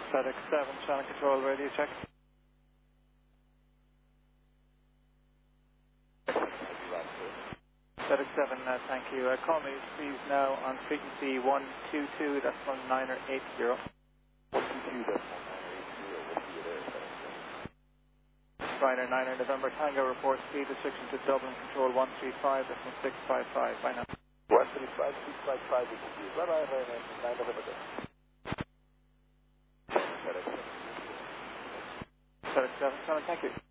FedEx 7, channel control, radio check. FedEx 7, thank you. Call me please now on frequency 122.980. 122.980, we'll see you there. Ryanair 9 November Tango, report speed restriction to Dublin, control 135.655. Bye now. 135.655, we can see you. Bye-bye, Ryanair 9 November. FedEx 7, thank you.